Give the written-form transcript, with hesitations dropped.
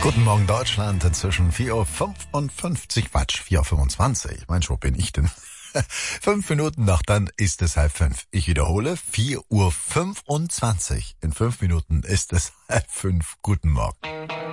Guten Morgen Deutschland, inzwischen 4:55 Uhr, Quatsch, 4:25 Uhr. Mensch, wo bin ich denn? 5 Minuten noch, dann ist es 4:30. Ich wiederhole, 4:25 Uhr. In 5 Minuten ist es 4:30. Guten Morgen.